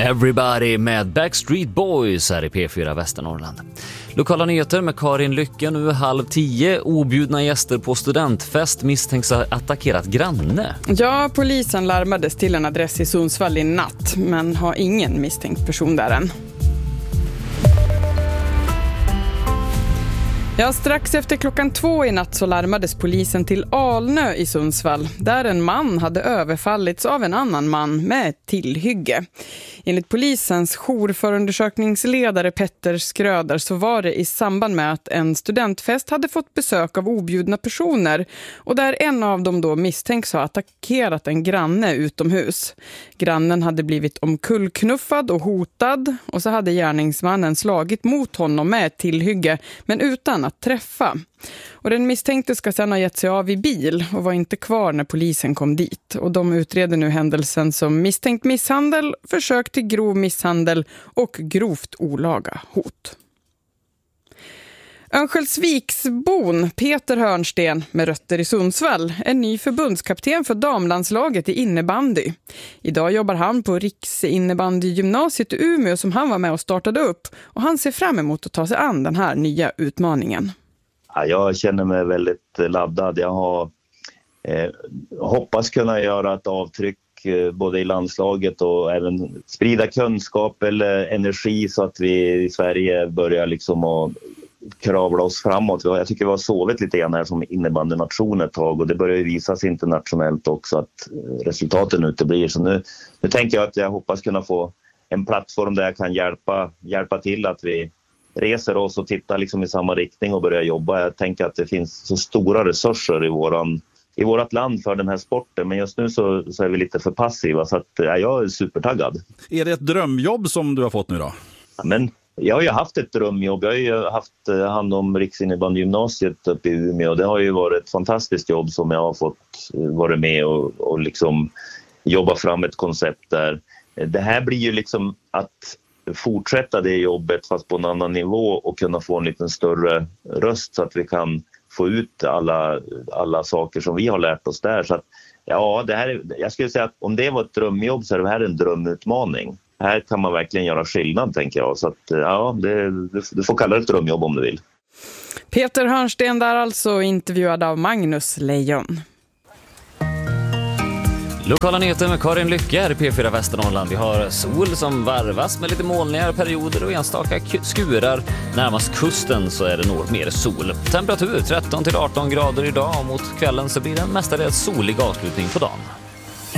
Everybody med Backstreet Boys här i P4 Västernorrland. Lokala nyheter med Karin Lycke nu 9:30. Objudna gäster på studentfest misstänks ha attackerat granne. Ja, polisen larmades till en adress i Sundsvall i natt, men har ingen misstänkt person där än. Ja, strax efter 2:00 i natt så larmades polisen till Alnö i Sundsvall, där en man hade överfallits av en annan man med ett tillhygge. Enligt polisens jourförundersökningsledare Petter Skröder så var det i samband med att en studentfest hade fått besök av objudna personer och där en av dem då misstänks ha attackerat en granne utomhus. Grannen hade blivit omkullknuffad och hotad och så hade gärningsmannen slagit mot honom med ett tillhygge men utan att träffa. Och den misstänkte ska sedan ha gett sig av i bil och var inte kvar när polisen kom dit. Och de utreder nu händelsen som misstänkt misshandel, försök till grov misshandel och grovt olaga hot. Örnsköldsviksbon Peter Hörnsten med rötter i Sundsvall är ny förbundskapten för damlandslaget i innebandy. Idag jobbar han på Riksinnebandy-gymnasiet i Umeå som han var med och startade upp och han ser fram emot att ta sig an den här nya utmaningen. Ja, jag känner mig väldigt laddad. Jag har hoppas kunna göra ett avtryck både i landslaget och även sprida kunskap eller energi så att vi i Sverige börjar liksom att kravla oss framåt. Jag tycker vi har sovit lite grann här som innebandynation ett tag och det börjar ju visas internationellt också att resultaten uteblir. Så nu tänker jag att jag hoppas kunna få en plattform där jag kan hjälpa till att vi reser oss och tittar liksom i samma riktning och börjar jobba. Jag tänker att det finns så stora resurser i vårt land för den här sporten, men just nu så är vi lite för passiva så att jag är supertaggad. Är det ett drömjobb som du har fått nu då? Ja, men jag har ju haft ett drömjobb. Jag har ju haft hand om Riksinnebandy-gymnasiet uppe i Umeå. Det har ju varit ett fantastiskt jobb som jag har fått vara med och liksom jobba fram ett koncept där. Det här blir ju liksom att fortsätta det jobbet fast på en annan nivå och kunna få en lite större röst så att vi kan få ut alla saker som vi har lärt oss där. Så att, ja, jag skulle säga att om det var ett drömjobb så är det här en drömutmaning. Här kan man verkligen göra skillnad, tänker jag. Så att, ja, du får kalla det ett drömjobb om du vill. Peter Hörnsten där alltså, intervjuad av Magnus Lejon. Lokala nyheter med Karin Lycke här i P4 Västernorrland. Vi har sol som varvas med lite molniga perioder och enstaka skurar. Närmast kusten så är det något mer sol. Temperatur 13-18 grader idag och mot kvällen så blir det mestadels solig avslutning på dagen.